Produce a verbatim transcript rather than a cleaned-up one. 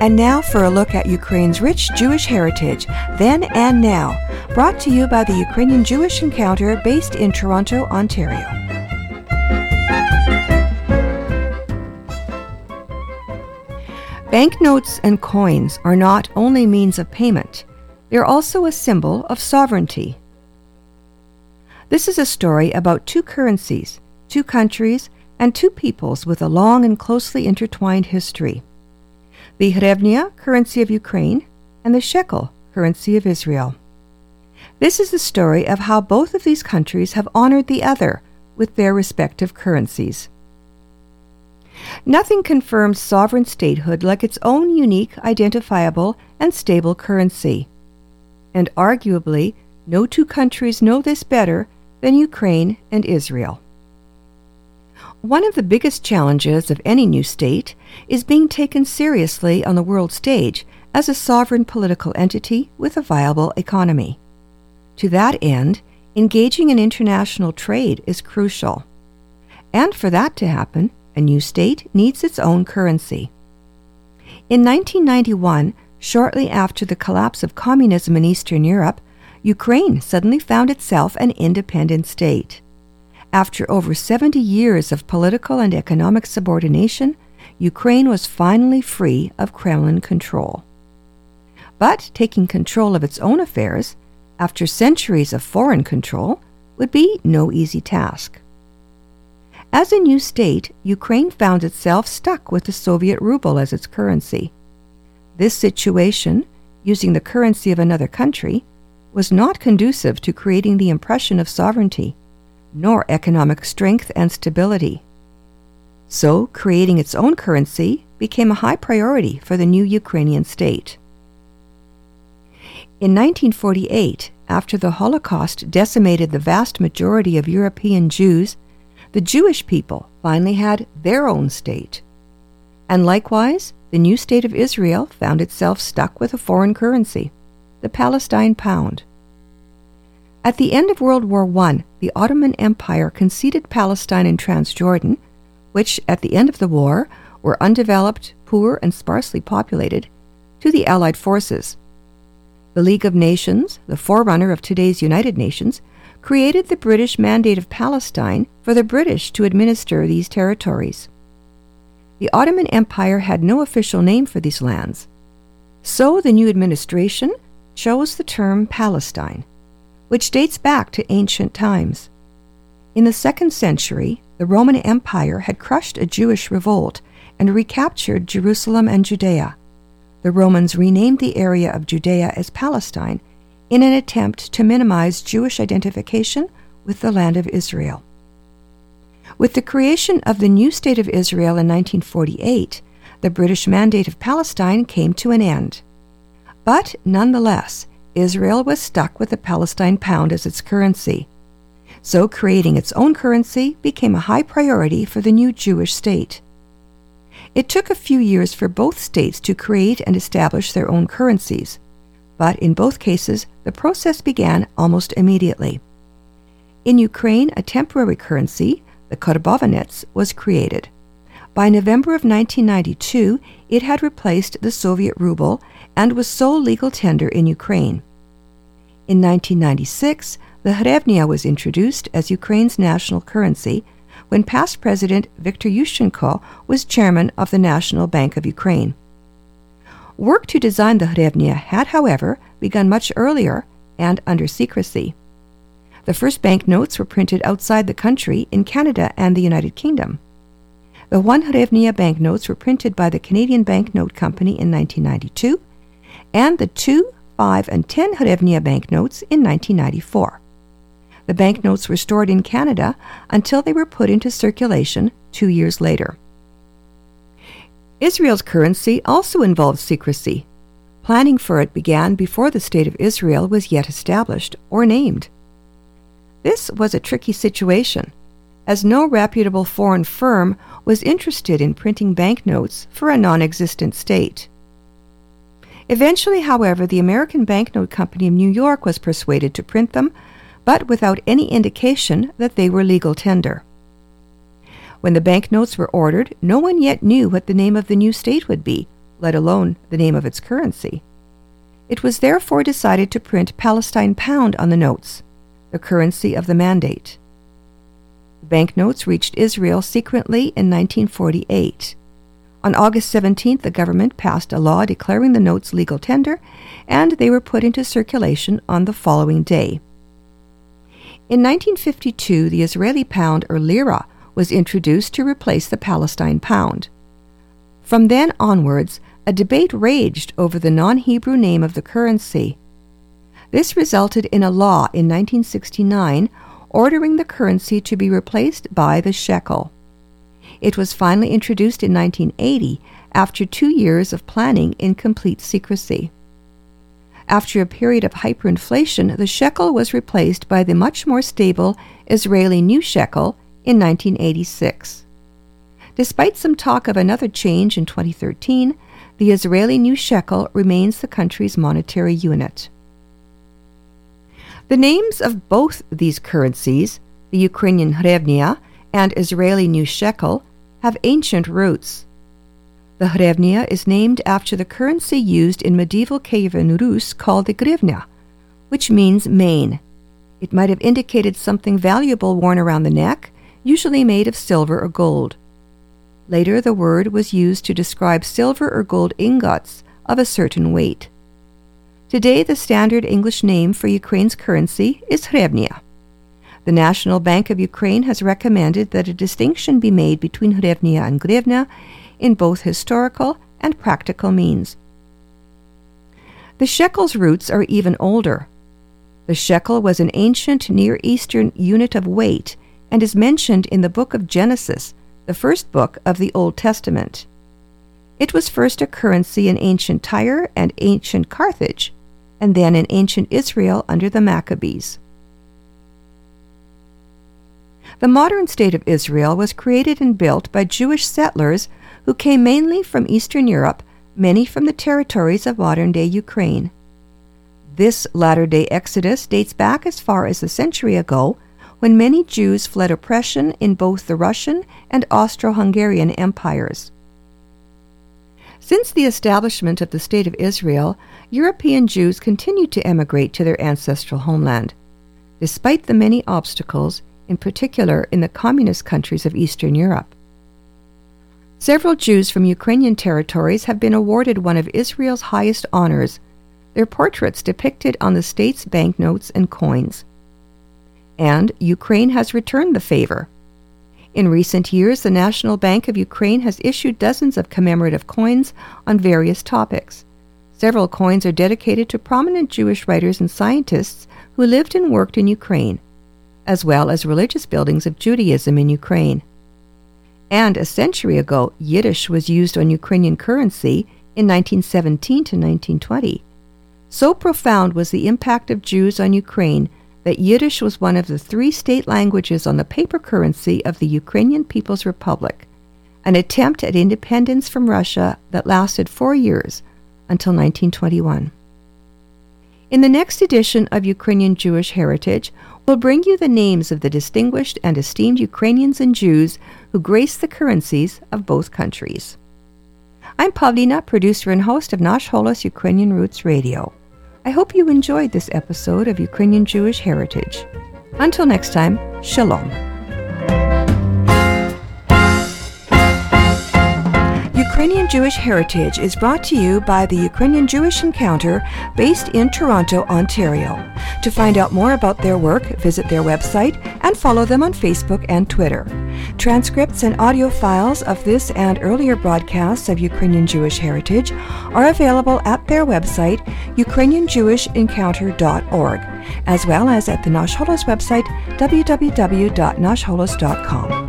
And now for a look at Ukraine's rich Jewish heritage, then and now, brought to you by the Ukrainian Jewish Encounter based in Toronto, Ontario. Banknotes and coins are not only means of payment, they're also a symbol of sovereignty. This is a story about two currencies, two countries, and two peoples with a long and closely intertwined history. The hryvnia, currency of Ukraine, and the shekel, currency of Israel. This is the story of how both of these countries have honored the other with their respective currencies. Nothing confirms sovereign statehood like its own unique, identifiable, and stable currency. And arguably, no two countries know this better than Ukraine and Israel. One of the biggest challenges of any new state is being taken seriously on the world stage as a sovereign political entity with a viable economy. To that end, engaging in international trade is crucial. And for that to happen, a new state needs its own currency. In nineteen ninety-one, shortly after the collapse of communism in Eastern Europe, Ukraine suddenly found itself an independent state. After over seventy years of political and economic subordination, Ukraine was finally free of Kremlin control. But taking control of its own affairs, after centuries of foreign control, would be no easy task. As a new state, Ukraine found itself stuck with the Soviet ruble as its currency. This situation, using the currency of another country, was not conducive to creating the impression of sovereignty, nor economic strength and stability. So, creating its own currency became a high priority for the new Ukrainian state. In nineteen forty-eight, after the Holocaust decimated the vast majority of European Jews, the Jewish people finally had their own state. And likewise, the new state of Israel found itself stuck with a foreign currency, the Palestine pound. At the end of World War One, the Ottoman Empire conceded Palestine and Transjordan, which at the end of the war were undeveloped, poor, and sparsely populated, to the Allied forces. The League of Nations, the forerunner of today's United Nations, created the British Mandate of Palestine for the British to administer these territories. The Ottoman Empire had no official name for these lands, so the new administration chose the term Palestine, which dates back to ancient times. In the second century, the Roman Empire had crushed a Jewish revolt and recaptured Jerusalem and Judea. The Romans renamed the area of Judea as Palestine in an attempt to minimize Jewish identification with the land of Israel. With the creation of the new State of Israel in nineteen forty-eight, the British Mandate of Palestine came to an end. But nonetheless, Israel was stuck with the Palestine pound as its currency. So creating its own currency became a high priority for the new Jewish state. It took a few years for both states to create and establish their own currencies, but in both cases, the process began almost immediately. In Ukraine, a temporary currency, the Karbovanets, was created. By November of nineteen ninety-two, it had replaced the Soviet ruble and was sole legal tender in Ukraine. In nineteen ninety-six, the hryvnia was introduced as Ukraine's national currency when past President Viktor Yushchenko was chairman of the National Bank of Ukraine. Work to design the hryvnia had, however, begun much earlier and under secrecy. The first banknotes were printed outside the country in Canada and the United Kingdom. The one hryvnia banknotes were printed by the Canadian Banknote Company in nineteen ninety-two, and the two, five, and ten hryvnia banknotes in nineteen ninety-four. The banknotes were stored in Canada until they were put into circulation two years later. Israel's currency also involved secrecy. Planning for it began before the State of Israel was yet established or named. This was a tricky situation, as no reputable foreign firm was interested in printing banknotes for a non-existent state. Eventually, however, the American Banknote Company of New York was persuaded to print them, but without any indication that they were legal tender. When the banknotes were ordered, no one yet knew what the name of the new state would be, let alone the name of its currency. It was therefore decided to print Palestine pound on the notes, the currency of the Mandate. The banknotes reached Israel secretly in nineteen forty-eight. On August seventeenth, the government passed a law declaring the notes legal tender, and they were put into circulation on the following day. In nineteen fifty-two, the Israeli pound, or lira, was introduced to replace the Palestine pound. From then onwards, a debate raged over the non-Hebrew name of the currency. This resulted in a law in nineteen sixty-nine ordering the currency to be replaced by the shekel. It was finally introduced in nineteen eighty after two years of planning in complete secrecy. After a period of hyperinflation, the shekel was replaced by the much more stable Israeli new shekel in nineteen eighty-six. Despite some talk of another change in twenty thirteen, the Israeli new shekel remains the country's monetary unit. The names of both these currencies, the Ukrainian hryvnia and Israeli new shekel, have ancient roots. The hryvnia is named after the currency used in medieval Kievan Rus called the grivna, which means mane. It might have indicated something valuable worn around the neck, usually made of silver or gold. Later, the word was used to describe silver or gold ingots of a certain weight. Today, the standard English name for Ukraine's currency is hryvnia. The National Bank of Ukraine has recommended that a distinction be made between hryvnia and grivna in both historical and practical means. The shekel's roots are even older. The shekel was an ancient Near Eastern unit of weight and is mentioned in the book of Genesis, the first book of the Old Testament. It was first a currency in ancient Tyre and ancient Carthage, and then in ancient Israel under the Maccabees. The modern state of Israel was created and built by Jewish settlers who came mainly from Eastern Europe, many from the territories of modern-day Ukraine. This latter-day exodus dates back as far as a century ago, when many Jews fled oppression in both the Russian and Austro-Hungarian empires. Since the establishment of the State of Israel, European Jews continued to emigrate to their ancestral homeland. Despite the many obstacles, in particular in the communist countries of Eastern Europe. Several Jews from Ukrainian territories have been awarded one of Israel's highest honors, their portraits depicted on the state's banknotes and coins. And Ukraine has returned the favor. In recent years, the National Bank of Ukraine has issued dozens of commemorative coins on various topics. Several coins are dedicated to prominent Jewish writers and scientists who lived and worked in Ukraine, as well as religious buildings of Judaism in Ukraine. And a century ago, Yiddish was used on Ukrainian currency in nineteen seventeen to nineteen twenty. So profound was the impact of Jews on Ukraine that Yiddish was one of the three state languages on the paper currency of the Ukrainian People's Republic, an attempt at independence from Russia that lasted four years, until nineteen twenty-one. In the next edition of Ukrainian Jewish Heritage, we'll bring you the names of the distinguished and esteemed Ukrainians and Jews who grace the currencies of both countries. I'm Pavlina, producer and host of Nash Holos Ukrainian Roots Radio. I hope you enjoyed this episode of Ukrainian Jewish Heritage. Until next time, Shalom. Ukrainian Jewish Heritage is brought to you by the Ukrainian Jewish Encounter based in Toronto, Ontario. To find out more about their work, visit their website and follow them on Facebook and Twitter. Transcripts and audio files of this and earlier broadcasts of Ukrainian Jewish Heritage are available at their website, ukrainian jewish encounter dot org, as well as at the Nash Holos website, w w w dot nash holos dot com.